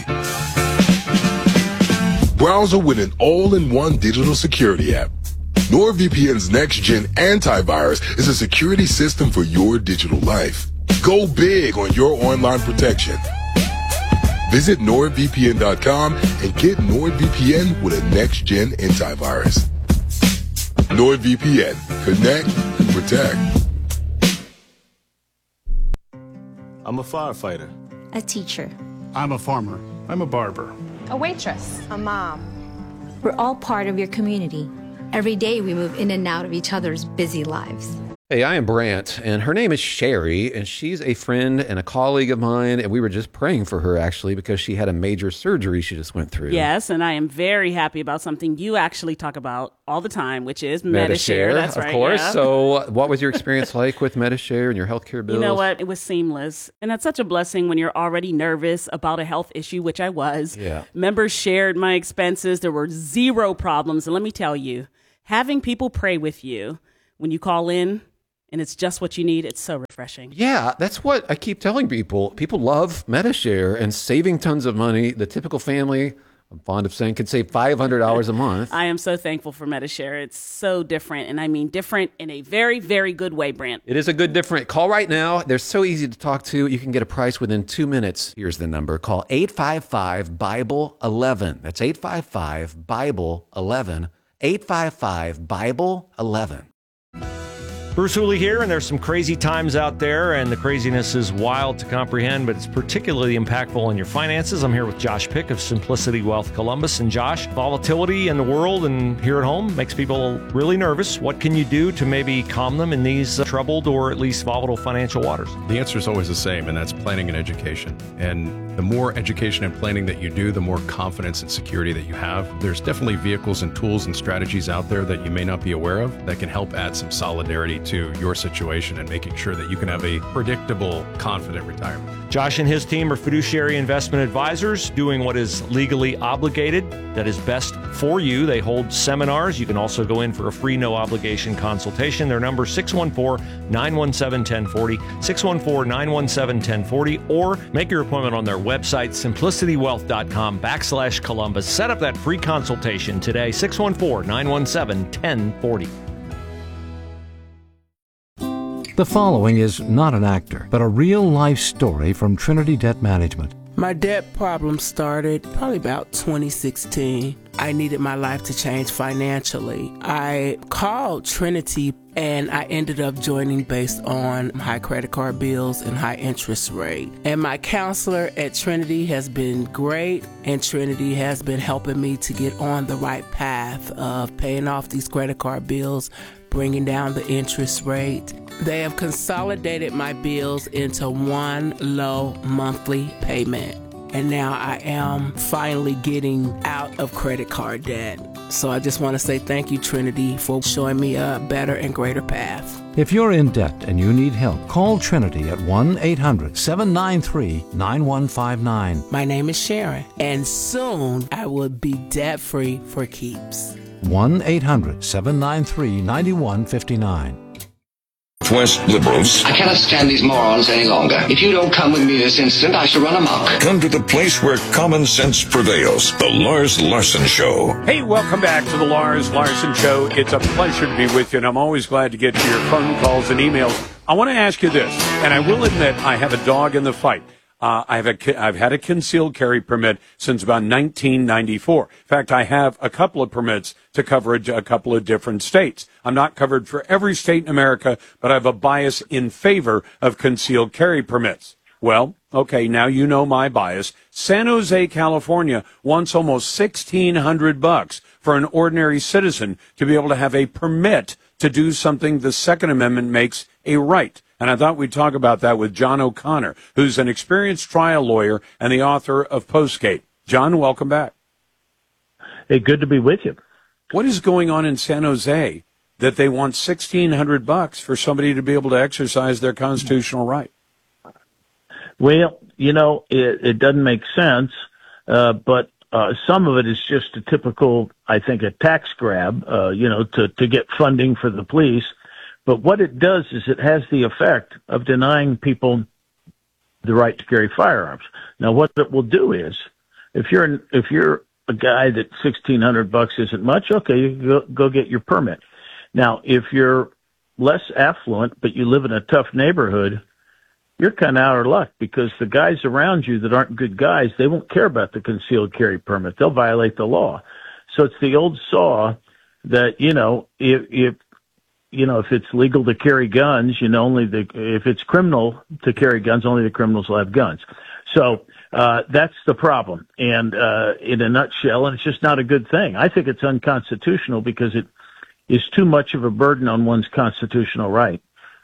Browser with an all-in-one digital security app. NordVPN's next-gen antivirus is a security system for your digital life. Go big on your online protection. Visit nord V P N dot com and get NordVPN with a next-gen antivirus. NordVPN. Connect and protect. I'm a firefighter. A teacher. I'm a farmer. I'm a barber. A waitress. A mom. We're all part of your community. Every day we move in and out of each other's busy lives. Hey, I am Brant, and her name is Sherry, and she's a friend and a colleague of mine, and we were just praying for her, actually, because she had a major surgery she just went through. Yes, and I am very happy about something you actually talk about all the time, which is Medi-Share. Medi-Share, That's of right, course. yeah. So what was your experience like with Medi-Share and your healthcare bills? You know what? It was seamless. And that's such a blessing when you're already nervous about a health issue, which I was. Yeah. Members shared my expenses. There were zero problems. And let me tell you, having people pray with you when you call in, and it's just what you need, it's so refreshing. Yeah, that's what I keep telling people. People love Medi-Share and saving tons of money. The typical family, I'm fond of saying, can save five hundred dollars a month. I am so thankful for Medi-Share. It's so different, and I mean different in a very, very good way, Brant. It is a good different. Call right now. They're so easy to talk to. You can get a price within two minutes. Here's the number. Call eight five five, Bible eleven. That's eight five five, Bible eleven. eight five five, Bible eleven. Bruce Hooley here, and there's some crazy times out there, and the craziness is wild to comprehend, but it's particularly impactful on your finances. I'm here with Josh Pick of Simplicity Wealth Columbus. And Josh, volatility in the world and here at home makes people really nervous. What can you do to maybe calm them in these uh, troubled or at least volatile financial waters? The answer is always the same, and that's planning and education. And the more education and planning that you do, the more confidence and security that you have. There's definitely vehicles and tools and strategies out there that you may not be aware of that can help add some solidarity to your situation and making sure that you can have a predictable, confident retirement. Josh and his team are fiduciary investment advisors doing what is legally obligated, that is best for you. They hold seminars. You can also go in for a free, no obligation consultation. Their number six one four, nine one seven, one zero four zero, six one four, nine one seven, one zero four zero, or make your appointment on their website, simplicitywealth.com backslash Columbus. Set up that free consultation today, six one four, nine one seven, one zero four zero. The following is not an actor, but a real-life story from Trinity Debt Management. My debt problem started probably about twenty sixteen. I needed my life to change financially. I called Trinity and I ended up joining based on high credit card bills and high interest rate. And my counselor at Trinity has been great, and Trinity has been helping me to get on the right path of paying off these credit card bills, bringing down the interest rate. They have consolidated my bills into one low monthly payment. And now I am finally getting out of credit card debt. So I just want to say thank you, Trinity, for showing me a better and greater path. If you're in debt and you need help, call Trinity at one eight hundred, seven nine three, nine one five nine. My name is Sharon, and soon I will be debt-free for keeps. one eight hundred, seven nine three, nine one five nine. West liberals. I cannot stand these morons any longer. If you don't come with me this instant, I shall run amok. Come to the place where common sense prevails. The Lars Larson Show. Hey, welcome back to the Lars Larson Show. It's a pleasure to be with you, and I'm always glad to get to your phone calls and emails. I want to ask you this, and I will admit I have a dog in the fight. Uh, I have a, I've had a concealed carry permit since about nineteen ninety-four. In fact, I have a couple of permits to cover a, a couple of different states. I'm not covered for every state in America, but I have a bias in favor of concealed carry permits. Well, okay, now you know my bias. San Jose, California wants almost sixteen hundred bucks for an ordinary citizen to be able to have a permit to do something the Second Amendment makes a right. And I thought we'd talk about that with John O'Connor, who's an experienced trial lawyer and the author of Postgate. John, welcome back. Hey, good to be with you. What is going on in San Jose that they want sixteen hundred bucks for somebody to be able to exercise their constitutional right? Well, you know, it, it doesn't make sense, uh, but uh, some of it is just a typical, I think, a tax grab, uh, you know, to, to get funding for the police. But what it does is it has the effect of denying people the right to carry firearms. Now, what it will do is, if you're an, if you're a guy that sixteen hundred bucks isn't much, okay, you can go, go get your permit. Now, if you're less affluent but you live in a tough neighborhood, you're kind of out of luck, because the guys around you that aren't good guys, they won't care about the concealed carry permit. They'll violate the law. So it's the old saw that, you know, if if you know, if it's legal to carry guns, you know, only the, if it's criminal to carry guns, only the criminals will have guns. So, uh, that's the problem. And, uh, in a nutshell, and it's just not a good thing. I think it's unconstitutional because it is too much of a burden on one's constitutional right.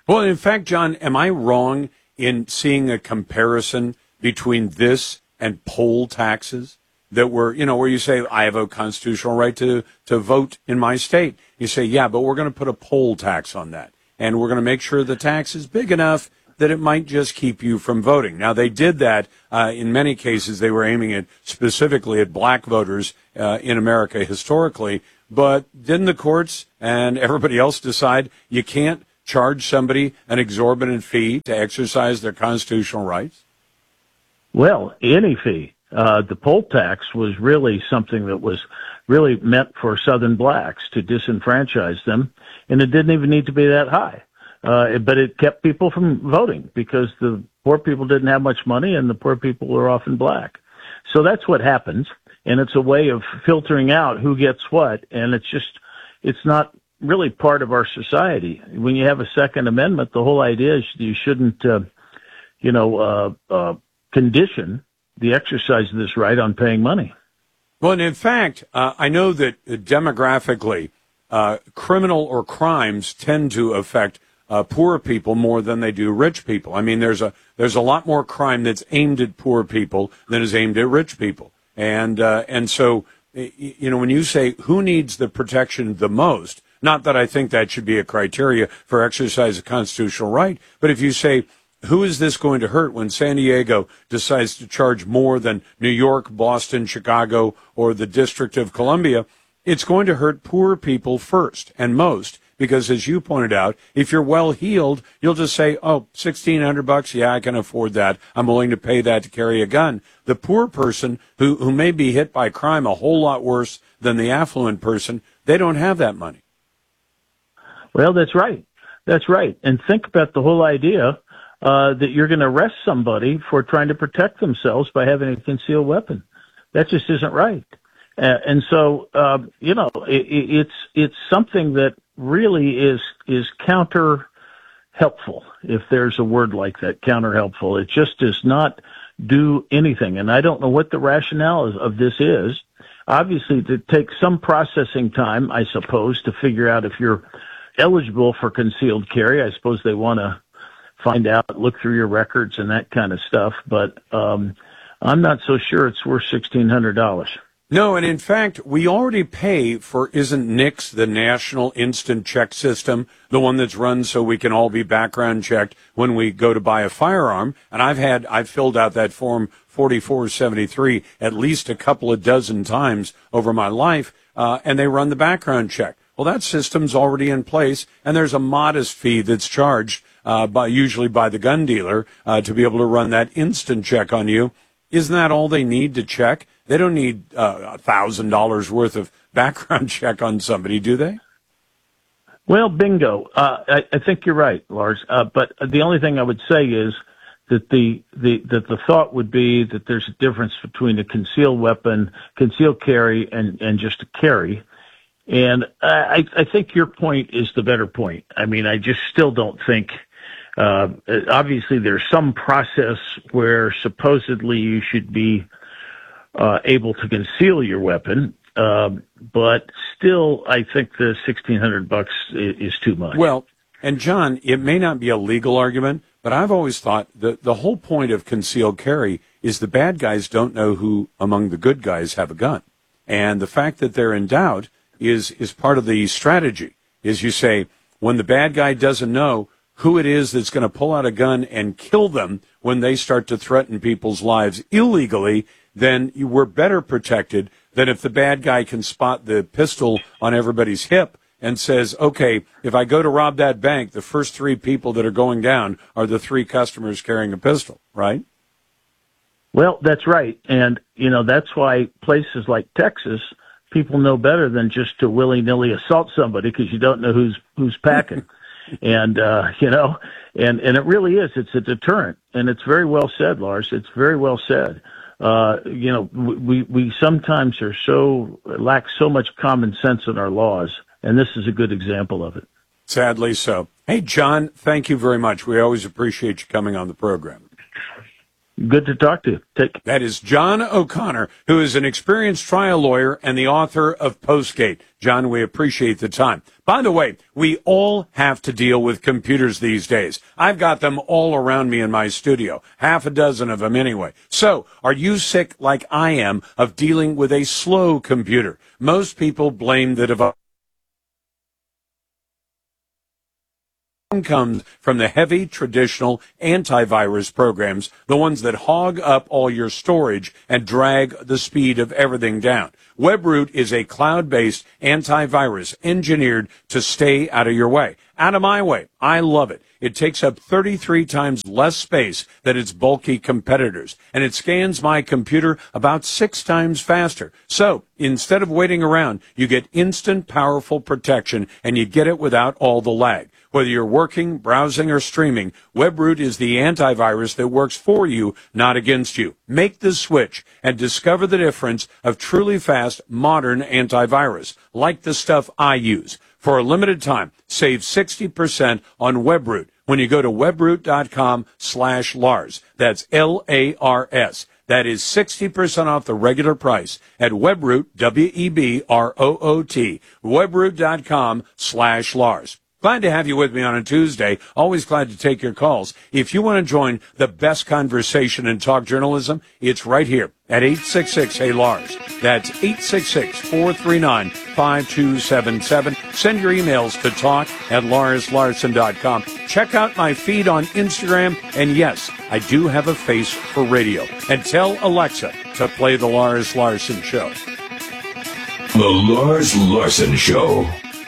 Well, in fact, John, am I wrong in seeing a comparison between this and poll taxes that were, you know, where you say, I have a constitutional right to, to vote in my state. You say, yeah, but we're going to put a poll tax on that. And we're going to make sure the tax is big enough that it might just keep you from voting. Now, they did that. Uh, in many cases, they were aiming it specifically at black voters uh, in America historically. But didn't the courts and everybody else decide you can't charge somebody an exorbitant fee to exercise their constitutional rights? Well, any fee. Uh, the poll tax was really something that was really meant for Southern blacks to disenfranchise them, and it didn't even need to be that high. Uh, but it kept people from voting because the poor people didn't have much money and the poor people were often black. So that's what happens, and it's a way of filtering out who gets what, and it's just, it's not really part of our society. When you have a Second Amendment, the whole idea is you shouldn't, uh, you know, uh, uh, condition the exercise of this right on paying money. Well, and in fact, uh, I know that demographically, uh, criminal or crimes tend to affect uh, poor people more than they do rich people. I mean, there's a there's a lot more crime that's aimed at poor people than is aimed at rich people, and uh, and so you know when you say who needs the protection the most, not that I think that should be a criteria for exercise of constitutional right, but if you say, who is this going to hurt when San Diego decides to charge more than New York, Boston, Chicago, or the District of Columbia? It's going to hurt poor people first and most, because as you pointed out, if you're well-heeled, you'll just say, oh, sixteen hundred bucks, yeah, I can afford that. I'm willing to pay that to carry a gun. The poor person who, who may be hit by crime a whole lot worse than the affluent person, they don't have that money. Well, that's right. That's right. And think about the whole idea Uh, that you're going to arrest somebody for trying to protect themselves by having a concealed weapon. That just isn't right. Uh, and so, uh, you know, it, it's it's something that really is is counter helpful, if there's a word like that, counter helpful. It just does not do anything. And I don't know what the rationale is, of this is. Obviously, it takes some processing time, I suppose, to figure out if you're eligible for concealed carry. I suppose they want to find out, look through your records and that kind of stuff. But um, I'm not so sure it's worth sixteen hundred dollars. No, and in fact, we already pay for, isn't NICS the National Instant Check System, the one that's run so we can all be background checked when we go to buy a firearm? And I've had, I've filled out that form forty-four seventy-three at least a couple of dozen times over my life, uh, and they run the background check. Well, that system's already in place, and there's a modest fee that's charged uh, by usually by the gun dealer uh, to be able to run that instant check on you. Isn't that all they need to check? They don't need uh, one thousand dollars worth of background check on somebody, do they? Well, bingo. Uh, I, I think you're right, Lars. Uh, but the only thing I would say is that the, the that the thought would be that there's a difference between a concealed weapon, concealed carry, and, and just a carry. And I, I think your point is the better point. I mean, I just still don't think, uh, obviously there's some process where supposedly you should be uh, able to conceal your weapon. Uh, but still, I think the sixteen hundred bucks is, is too much. Well, and John, it may not be a legal argument, but I've always thought that the whole point of concealed carry is the bad guys don't know who among the good guys have a gun. And the fact that they're in doubt is is part of the strategy, is you say, when the bad guy doesn't know who it is that's going to pull out a gun and kill them when they start to threaten people's lives illegally, then you were better protected than if the bad guy can spot the pistol on everybody's hip and says, okay, if I go to rob that bank, the first three people that are going down are the three customers carrying a pistol, right? Well, that's right. And, you know, that's why places like Texas, people know better than just to willy-nilly assault somebody because you don't know who's who's packing. and, uh, you know, and, and it really is. It's a deterrent. And it's very well said, Lars. It's very well said. Uh, you know, we, we sometimes are so, lack so much common sense in our laws, and this is a good example of it. Sadly so. Hey, John, thank you very much. We always appreciate you coming on the program. Good to talk to you. Take That is John O'Connor, who is an experienced trial lawyer and the author of Postgate. John, we appreciate the time. By the way, we all have to deal with computers these days. I've got them all around me in my studio, half a dozen of them anyway. So, are you sick like I am of dealing with a slow computer? Most people blame the device. Comes from the heavy traditional antivirus programs, the ones that hog up all your storage and drag the speed of everything down. WebRoot is a cloud-based antivirus engineered to stay out of your way. Out of my way. I love it. It takes up thirty-three times less space than its bulky competitors, and it scans my computer about six times faster. So, instead of waiting around, you get instant, powerful protection, and you get it without all the lag. Whether you're working, browsing, or streaming, WebRoot is the antivirus that works for you, not against you. Make the switch and discover the difference of truly fast, modern antivirus, like the stuff I use. For a limited time, save sixty percent on WebRoot when you go to webroot.com slash Lars. That's L A R S. That is sixty percent off the regular price at WebRoot, W E B R O O T, webroot.com slash Lars. Glad to have you with me on a Tuesday. Always glad to take your calls. If you want to join the best conversation in talk journalism, it's right here at eight six six, hey Lars. That's eight six six, four three nine, five two seven seven. Send your emails to talk at lars larson dot com. Check out my feed on Instagram. And yes, I do have a face for radio. And tell Alexa to play The Lars Larson Show. The Lars Larson Show.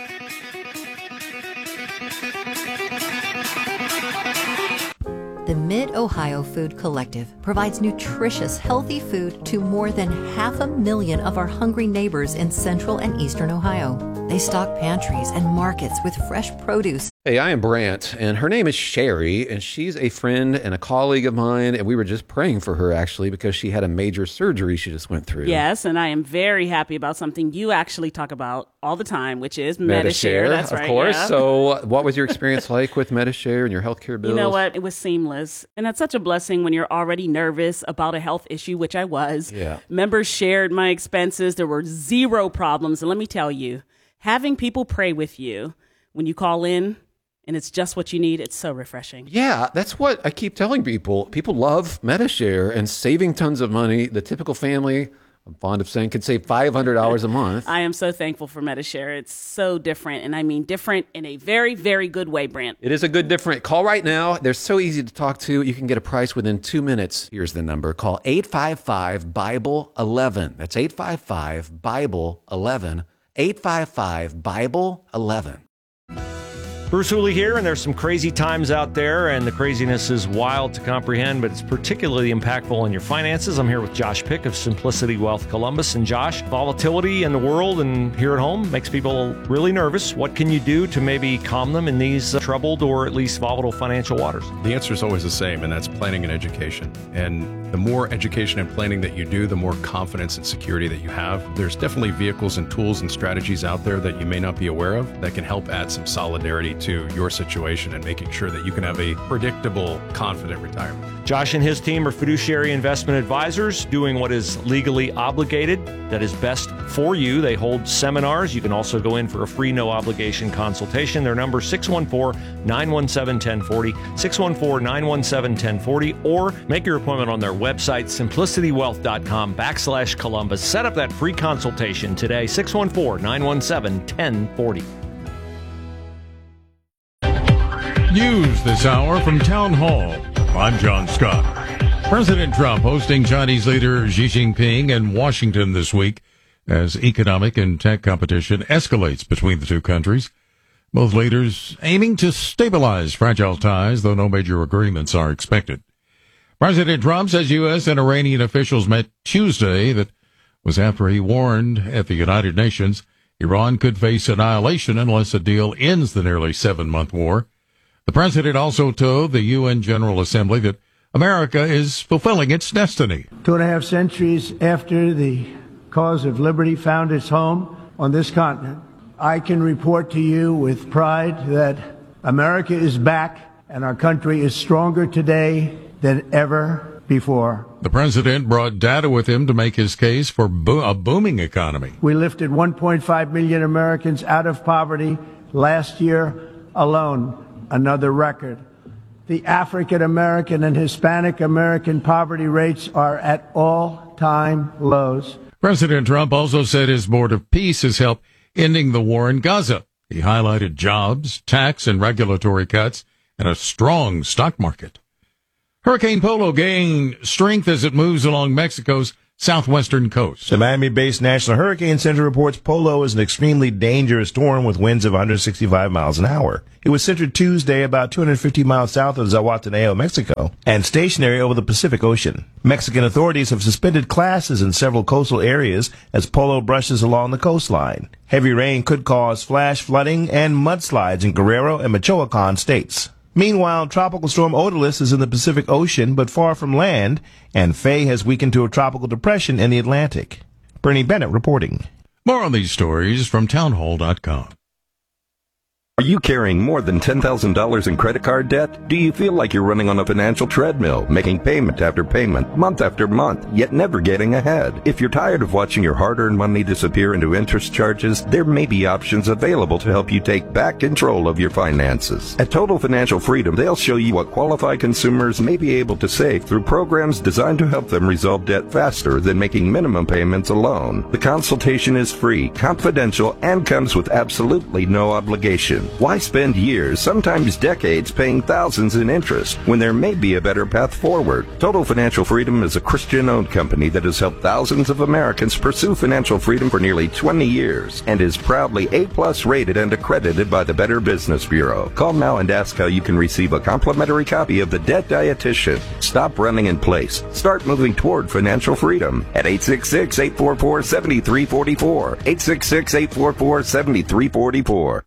The Mid-Ohio Food Collective provides nutritious, healthy food to more than half a million of our hungry neighbors in central and eastern Ohio. They stock pantries and markets with fresh produce. Hey, I am Brant, and her name is Sherry, and she's a friend and a colleague of mine, and we were just praying for her, actually, because she had a major surgery she just went through. Yes, and I am very happy about something you actually talk about all the time, which is Medi-Share. Medi-Share. That's of right, course. yeah. So what was your experience like with Medi-Share and your healthcare bills? You know what? It was seamless. And that's such a blessing when you're already nervous about a health issue, which I was. Yeah. Members shared my expenses. There were zero problems. And let me tell you, having people pray with you when you call in and it's just what you need, it's so refreshing. Yeah, that's what I keep telling people. People love Medi-Share and saving tons of money. The typical family, I'm fond of saying, could save five hundred dollars a month. I am so thankful for Medi-Share. It's so different, and I mean different in a very, very good way, Brant. It is a good different. Call right now. They're so easy to talk to. You can get a price within two minutes. Here's the number. Call eight five five, Bible eleven. That's eight five five, Bible eleven. eight five five, Bible eleven. Bruce Hooley here, and there's some crazy times out there, and the craziness is wild to comprehend, but it's particularly impactful in your finances. I'm here with Josh Pick of Simplicity Wealth Columbus. And Josh, volatility in the world and here at home makes people really nervous. What can you do to maybe calm them in these uh, troubled or at least volatile financial waters? The answer is always the same, and that's planning and education. And the more education and planning that you do, the more confidence and security that you have. There's definitely vehicles and tools and strategies out there that you may not be aware of that can help add some solidarity to your situation and making sure that you can have a predictable, confident retirement. Josh and his team are fiduciary investment advisors doing what is legally obligated, that is best for you. They hold seminars. You can also go in for a free, no obligation consultation. Their number six one four, nine one seven, one oh four oh, six one four, nine one seven, one oh four oh, or make your appointment on their website, simplicitywealth.com backslash Columbus. Set up that free consultation today, six one four, nine one seven, one oh four oh. News this hour from Town Hall. I'm John Scott. President Trump hosting Chinese leader Xi Jinping in Washington this week as economic and tech competition escalates between the two countries. Both leaders aiming to stabilize fragile ties, though no major agreements are expected. President Trump says U S and Iranian officials met Tuesday. That was after he warned at the United Nations Iran could face annihilation unless a deal ends the nearly seven-month war. The president also told the U N General Assembly that America is fulfilling its destiny. Two and a half centuries after the cause of liberty found its home on this continent, I can report to you with pride that America is back and our country is stronger today than ever before. The president brought data with him to make his case for bo- a booming economy. We lifted one point five million Americans out of poverty last year alone, another record. The African American and Hispanic American poverty rates are at all-time lows. President Trump also said his Board of Peace has helped ending the war in Gaza. He highlighted jobs, tax and regulatory cuts, and a strong stock market. Hurricane Polo gained strength as it moves along Mexico's southwestern coast. The Miami-based National Hurricane Center reports Polo is an extremely dangerous storm with winds of one hundred sixty-five miles an hour. It was centered Tuesday about two hundred fifty miles south of Zahualtenango, Mexico, and stationary over the Pacific Ocean. Mexican authorities have suspended classes in several coastal areas as Polo brushes along the coastline. Heavy rain could cause flash flooding and mudslides in Guerrero and Michoacan states. Meanwhile, Tropical Storm Odalys is in the Pacific Ocean but far from land, and Faye has weakened to a tropical depression in the Atlantic. Bernie Bennett reporting. More on these stories from townhall dot com. Are you carrying more than ten thousand dollars in credit card debt? Do you feel like you're running on a financial treadmill, making payment after payment, month after month, yet never getting ahead? If you're tired of watching your hard-earned money disappear into interest charges, there may be options available to help you take back control of your finances. At Total Financial Freedom, they'll show you what qualified consumers may be able to save through programs designed to help them resolve debt faster than making minimum payments alone. The consultation is free, confidential, and comes with absolutely no obligation. Why spend years, sometimes decades, paying thousands in interest when there may be a better path forward? Total Financial Freedom is a Christian-owned company that has helped thousands of Americans pursue financial freedom for nearly twenty years and is proudly A-plus rated and accredited by the Better Business Bureau. Call now and ask how you can receive a complimentary copy of The Debt Dietitian. Stop running in place. Start moving toward financial freedom at eight six six, eight four four, seven three four four, eight six six, eight four four, seven three four four.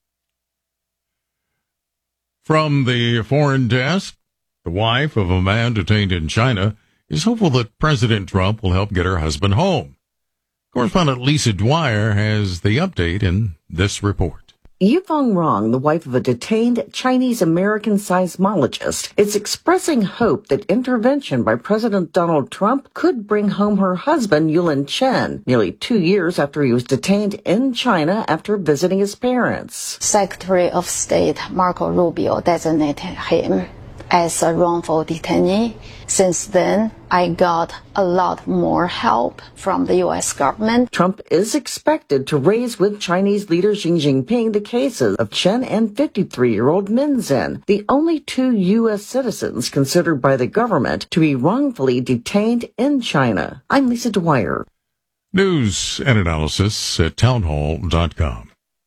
From the foreign desk, the wife of a man detained in China is hopeful that President Trump will help get her husband home. Correspondent Lisa Dwyer has the update in this report. Yifeng Rong, the wife of a detained Chinese-American seismologist, is expressing hope that intervention by President Donald Trump could bring home her husband, Yulin Chen, nearly two years after he was detained in China after visiting his parents. Secretary of State Marco Rubio designated him as a wrongful detainee. Since then, I got a lot more help from the U S government. Trump is expected to raise with Chinese leader Xi Jinping the cases of Chen and fifty-three-year-old Min Zhen, the only two U S citizens considered by the government to be wrongfully detained in China. I'm Lisa Dwyer. News and analysis at townhall dot com.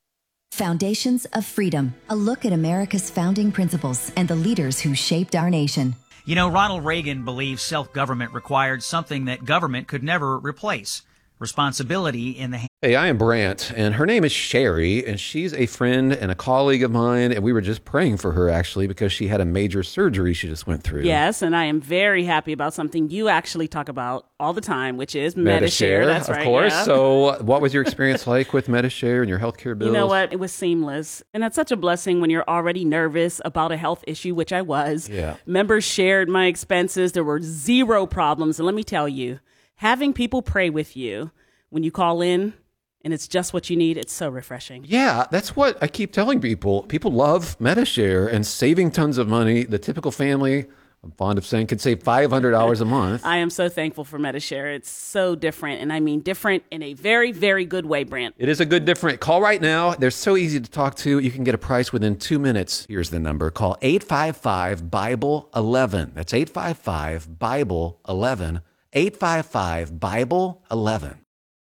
Foundations of Freedom, a look at America's founding principles and the leaders who shaped our nation. You know, Ronald Reagan believed self-government required something that government could never replace. Responsibility in the... Hey, I am Brant, and her name is Sherry, and she's a friend and a colleague of mine, and we were just praying for her, actually, because she had a major surgery she just went through. Yes, and I am very happy about something you actually talk about all the time, which is Medi-Share. Medi-Share, That's of right, course. yeah. So what was your experience like with Medi-Share and your healthcare bills? You know what? It was seamless. And that's such a blessing when you're already nervous about a health issue, which I was. Yeah. Members shared my expenses. There were zero problems. And let me tell you, having people pray with you when you call in and it's just what you need, it's so refreshing. Yeah, that's what I keep telling people. People love Medi-Share and saving tons of money. The typical family, I'm fond of saying, could save five hundred dollars a month. I am so thankful for Medi-Share. It's so different, and I mean different in a very, very good way, Brant. It is a good different. Call right now. They're so easy to talk to. You can get a price within two minutes. Here's the number. Call eight five five, Bible eleven. That's eight five five, Bible eleven. eight five five, Bible eleven.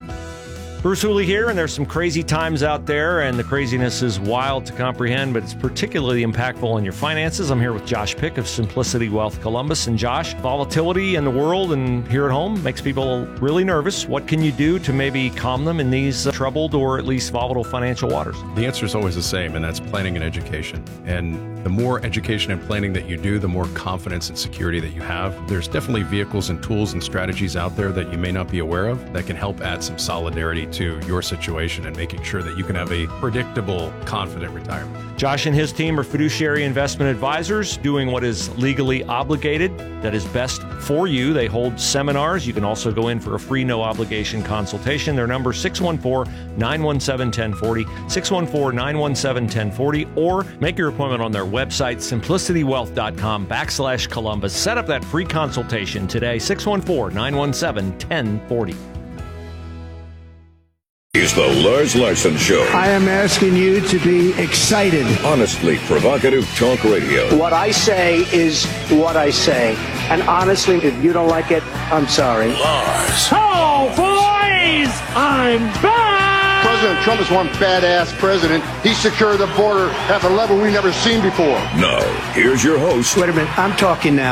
Bruce Hooley here, and there's some crazy times out there, and the craziness is wild to comprehend, but it's particularly impactful on your finances. I'm here with Josh Pick of Simplicity Wealth Columbus. And Josh, volatility in the world and here at home makes people really nervous. What can you do to maybe calm them in these uh, troubled or at least volatile financial waters? The answer is always the same, and that's planning and education. And the more education and planning that you do, the more confidence and security that you have. There's definitely vehicles and tools and strategies out there that you may not be aware of that can help add some solidarity to your situation and making sure that you can have a predictable, confident retirement. Josh and his team are fiduciary investment advisors doing what is legally obligated, that is best for you. They hold seminars. You can also go in for a free no obligation consultation. Their number six one four, nine one seven, one zero four zero, six one four, nine one seven, one zero four zero, or make your appointment on their website, simplicitywealth.com backslash Columbus. Set up that free consultation today, six one four, nine one seven, one zero four zero. Is the Lars Larson Show. I am asking you to be excited. Honestly provocative talk radio. What I say is what I say. And honestly, if you don't like it, I'm sorry. Lars. Oh, boys! I'm back! President Trump is one badass president. He secured the border at a level we've never seen before. Now, here's your host. Wait a minute, I'm talking now.